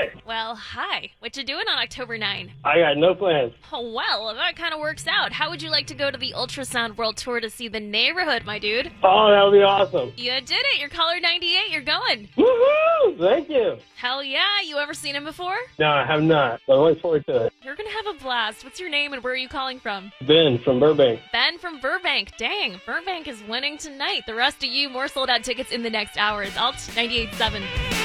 Hi. Well, hi. What you doing on October 9? I got no plans. Oh, well, that kind of works out. How would you like to go to the Ultrasound World Tour to see the neighborhood, my dude? Oh, that would be awesome. You did it. You're caller 98. You're going. Woohoo! Thank you. Hell yeah. You ever seen him before? No, I have not, but I look forward to it. You're going to have a blast. What's your name and where are you calling from? Ben from Burbank. Ben from Burbank. Dang, Burbank is winning tonight. The rest of you, more sold out tickets in the next hours. Alt 98.7.